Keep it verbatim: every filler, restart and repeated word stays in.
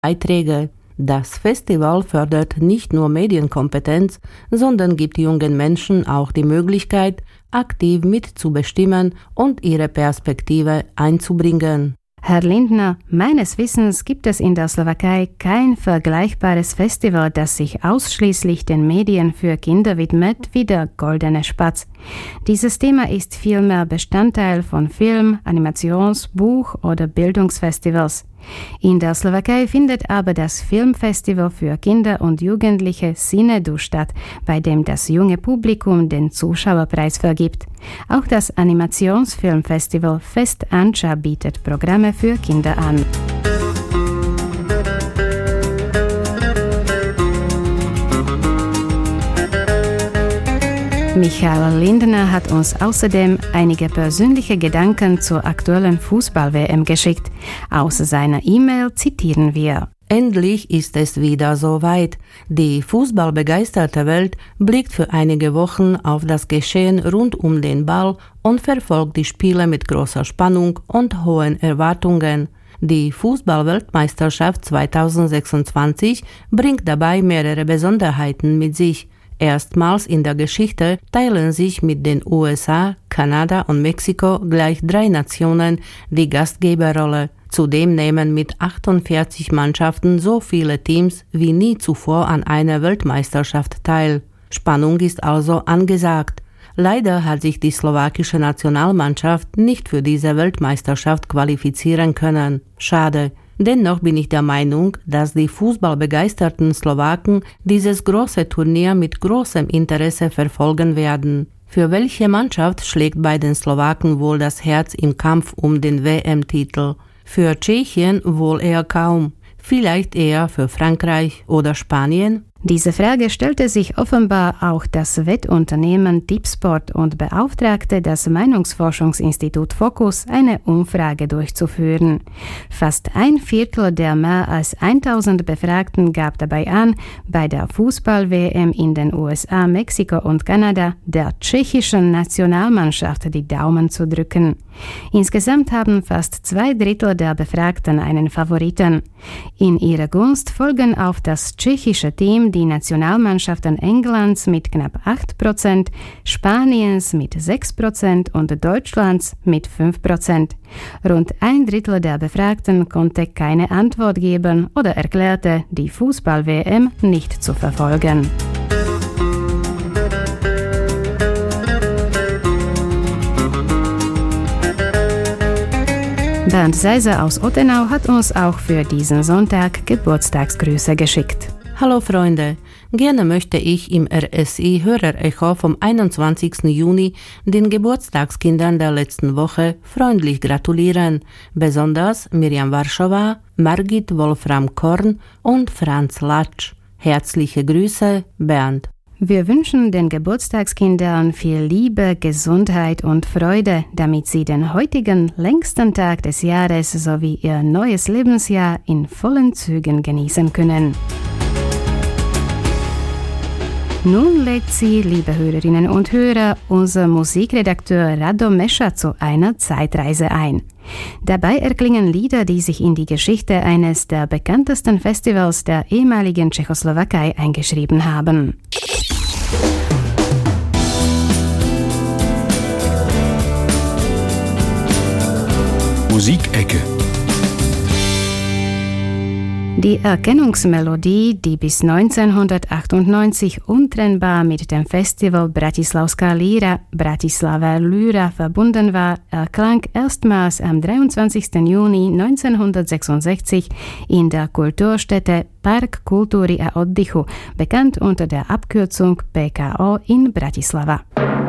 Beiträge. Das Festival fördert nicht nur Medienkompetenz, sondern gibt jungen Menschen auch die Möglichkeit, aktiv mitzubestimmen und ihre Perspektive einzubringen. Herr Lindner, meines Wissens gibt es in der Slowakei kein vergleichbares Festival, das sich ausschließlich den Medien für Kinder widmet, wie der Goldene Spatz. Dieses Thema ist vielmehr Bestandteil von Film-, Animations-, Buch- oder Bildungsfestivals. In der Slowakei findet aber das Filmfestival für Kinder und Jugendliche Cinedu statt, bei dem das junge Publikum den Zuschauerpreis vergibt. Auch das Animationsfilmfestival Fest Ancha bietet Programme für Kinder an. Michael Lindner hat uns außerdem einige persönliche Gedanken zur aktuellen Fußball-W M geschickt. Aus seiner E-Mail zitieren wir. Endlich ist es wieder soweit. Die fußballbegeisterte Welt blickt für einige Wochen auf das Geschehen rund um den Ball und verfolgt die Spiele mit großer Spannung und hohen Erwartungen. Die Fußball-Weltmeisterschaft zweitausendsechsundzwanzig bringt dabei mehrere Besonderheiten mit sich. Erstmals in der Geschichte teilen sich mit den U S A, Kanada und Mexiko gleich drei Nationen die Gastgeberrolle. Zudem nehmen mit achtundvierzig Mannschaften so viele Teams wie nie zuvor an einer Weltmeisterschaft teil. Spannung ist also angesagt. Leider hat sich die slowakische Nationalmannschaft nicht für diese Weltmeisterschaft qualifizieren können. Schade. Dennoch bin ich der Meinung, dass die fußballbegeisterten Slowaken dieses große Turnier mit großem Interesse verfolgen werden. Für welche Mannschaft schlägt bei den Slowaken wohl das Herz im Kampf um den W M-Titel? Für Tschechien wohl eher kaum. Vielleicht eher für Frankreich oder Spanien? Diese Frage stellte sich offenbar auch das Wettunternehmen Tipsport und beauftragte das Meinungsforschungsinstitut Focus, eine Umfrage durchzuführen. Fast ein Viertel der mehr als tausend Befragten gab dabei an, bei der Fußball-W M in den U S A, Mexiko und Kanada der tschechischen Nationalmannschaft die Daumen zu drücken. Insgesamt haben fast zwei Drittel der Befragten einen Favoriten. In ihrer Gunst folgen auf das tschechische Team die Nationalmannschaften Englands mit knapp acht Prozent, Spaniens mit sechs Prozent und Deutschlands mit fünf Prozent. Rund ein Drittel der Befragten konnte keine Antwort geben oder erklärte, die Fußball-W M nicht zu verfolgen. Bernd Seiser aus Ottenau hat uns auch für diesen Sonntag Geburtstagsgrüße geschickt. Hallo Freunde, gerne möchte ich im R S I-Hörerecho vom einundzwanzigsten Juni den Geburtstagskindern der letzten Woche freundlich gratulieren, besonders Mirjam Warschauer, Margit Wolfram Korn und Franz Latsch. Herzliche Grüße, Bernd. Wir wünschen den Geburtstagskindern viel Liebe, Gesundheit und Freude, damit sie den heutigen längsten Tag des Jahres sowie ihr neues Lebensjahr in vollen Zügen genießen können. Nun lädt Sie, liebe Hörerinnen und Hörer, unser Musikredakteur Rado Mescha zu einer Zeitreise ein. Dabei erklingen Lieder, die sich in die Geschichte eines der bekanntesten Festivals der ehemaligen Tschechoslowakei eingeschrieben haben. Musikecke. Die Erkennungsmelodie, die bis neunzehnhundertachtundneunzig untrennbar mit dem Festival Bratislavská Líra, Bratislava Lyra verbunden war, erklang erstmals am dreiundzwanzigsten Juni neunzehnhundertsechsundsechzig in der Kulturstätte Park Kultury a Oddychu, bekannt unter der Abkürzung P K O in Bratislava.